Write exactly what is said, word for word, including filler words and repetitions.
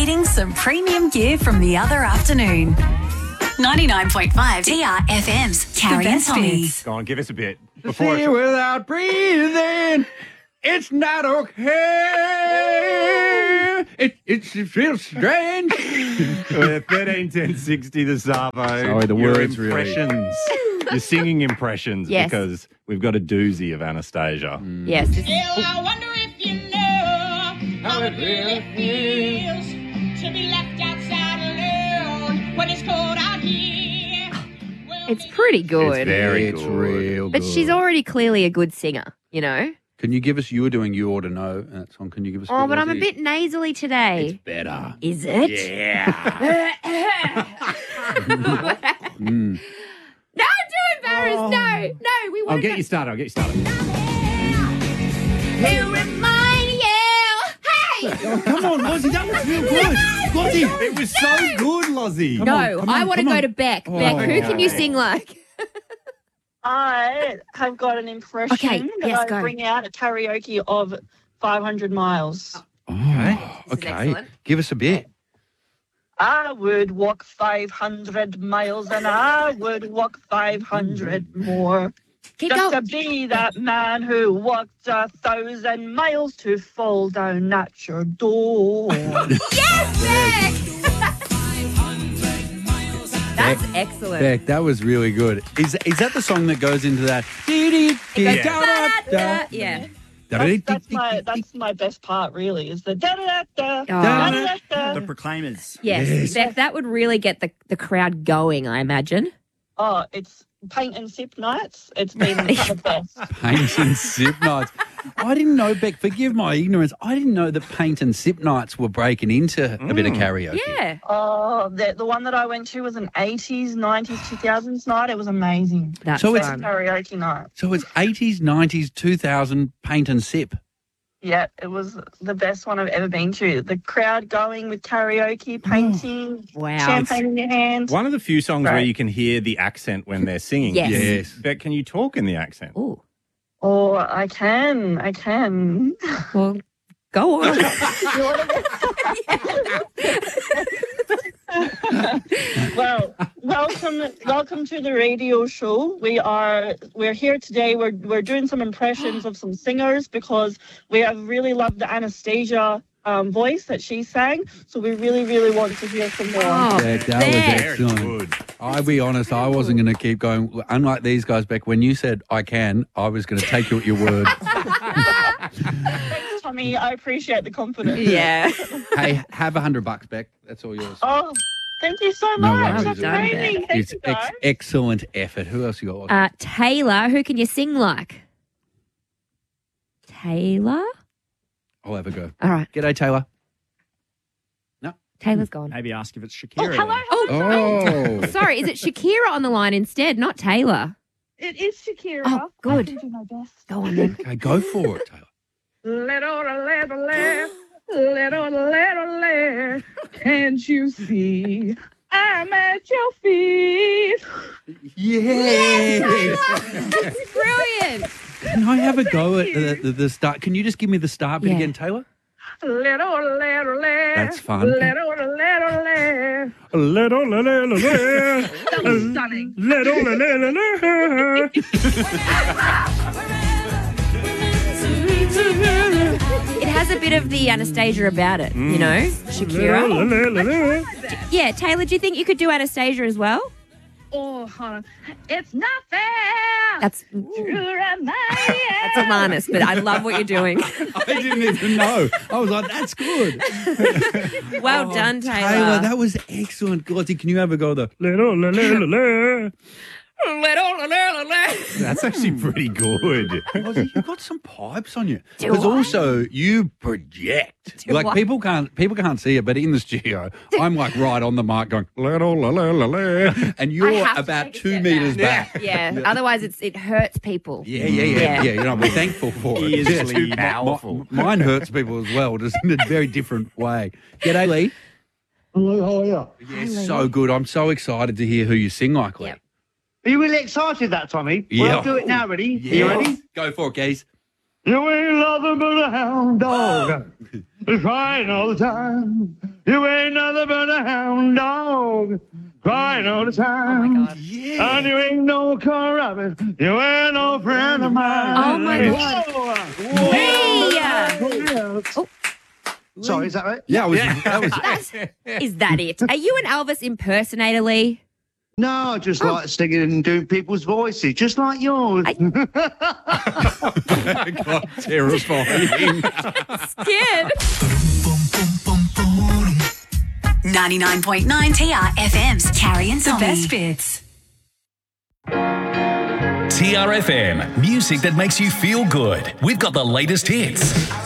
Hitting some premium gear from the other afternoon. ninety-nine point five T R F M's Carrie and Tommy. Go on, give us a bit. Before See without breathing, it's not okay. It, it, it feels strange. thirteen ten sixty the Savo. Sorry, the Your words really. impressions. You're singing impressions Yes. because we've got a doozy of Anastasia. Mm. Yes. This is, I wonder if you know how it really feels to be left outside alone when it's cold out here. Well, it's pretty good. It's very it's good. real but good. she's already clearly a good singer, you know? Can you give us, you were doing You Ought to Know in that song. Can you give us a Oh, bit but I'm a Aussie? bit nasally today. It's better. Is it? Yeah. Mm. No, too embarrassed. No, no, we want I'll to get go. you started. I'll get you started. To remind you. Hey! Oh, come on, Lozzie. That was real good. Lozzie, it was so good, Lozzie. No, come I on, want to come go on. to Beck. Oh. Beck, who can you sing like? I have got an impression Okay, that yes, I go. bring out a karaoke of five hundred miles. Oh, This is okay. excellent. Give us a bit. I would walk five hundred miles and I would walk five hundred more. Keep Just going. to be that man who walked a thousand miles to fall down at your door. Yes, Beck! That's excellent. Beck, that was really good. Is is that the song that goes into that? It goes da-da-da. Yeah. That's, that's my that's my best part, really, is the da da da Oh. da da da. The Proclaimers. Yes, Yes. Beck, that would really get the, the crowd going, I imagine. Oh, it's paint and sip nights. It's been the best. Paint and sip nights. I didn't know, Beck, forgive my ignorance. I didn't know that paint and sip nights were breaking into a bit of karaoke. Yeah. Oh, the, the one that I went to was an eighties, nineties, two thousands night. It was amazing. That's So it's- fun. Karaoke night. So it's eighties, nineties, two thousand paint and sip. Yeah, it was the best one I've ever been to. The crowd going with karaoke, painting, Wow. champagne in your hand. One of the few songs where Right. you can hear the accent when they're singing. Yes. Yes. But can you talk in the accent? Ooh. Oh, I can, I can. Well, go on. Well, welcome, welcome to the radio show. We are we're here today. We're we're doing some impressions of some singers because we have really loved the Anastasia um, voice that she sang. So we really, really want to hear some more. Oh, Beck, that Beck. was Very excellent. good. I'll be honest, I wasn't going to keep going. Unlike these guys, Beck, when you said I can, I was going to take you at your word. Thanks, Tommy. I appreciate the confidence. Yeah. Hey, have a hundred bucks, Beck. That's all yours. Oh, thank you so No much. worries. That's Well done, amazing. Beck. Thank It's you, guys. ex- excellent effort. Who else you got? Uh, Taylor, who can you sing like? Taylor? I'll have a go. All right. G'day, Taylor. Taylor's gone. Maybe ask if it's Oh, Shakira. hello. Oh, Oh. sorry. Is it Shakira on the line instead, not Taylor? It is Shakira. Oh, good. I can do my best. Go on then. Okay, go for it, Taylor. Little, little, little, little, little, can't you see? I'm at your feet. Yeah. That's brilliant. Can I have a go at the, the, the start? Can you just give me the start bit Yeah. again, Taylor? Little, little, That's fun. Little, little, little. Little, little, little, That was stunning. little, little, little. It has a bit of the Anastasia about it, you know? Shakira. Yeah, Taylor, do you think you could do Anastasia as well? Oh, hold on. It's not fair. That's to remind you. that's Alanis, but I love what you're doing. I didn't even know. I was like, that's good. Well Oh, done, Taylor. Taylor, that was excellent. Glotty, can you have a go at the Little, little, little. Little, little, little. That's actually pretty good. Glotty, you've got some pipes on you. Do Because I? also you project. Do like I? people can't people can't see it, but in the studio, I'm like right on the mic going, little, little, little, and I you're have to about take a two step meters back. back. Yeah, otherwise it's it hurts people. Yeah, yeah, yeah, Yeah. yeah. You know, we're thankful for it. He is Yeah. too Mi- powerful. mi- Mine hurts people as well, just in a very different way. G'day, Lee. Hello, how are you? Yeah, so good. I'm so excited to hear who you sing like, Lee. Yep. Are you really excited that, Tommy? Yeah. Well, I'll do it now, ready? Are you ready? Go for it, Geese. You ain't nothing but a hound dog. It's crying all the time. You ain't nothing but a hound dog, crying all the time. Oh, my God. Yeah. And you ain't no car rabbit. You ain't no friend of mine. Oh, my God. Whoa. Hey! Oh. Sorry, is that right? Yeah, it was, that was That's, is that it? Are you an Elvis impersonator, Lee? No, I just like singing and doing people's voices, just like yours. God, terrifying. Scared. ninety-nine point nine T R F M's Carrie and Tommy. The best bits. T R F M, music that makes you feel good. We've got the latest hits.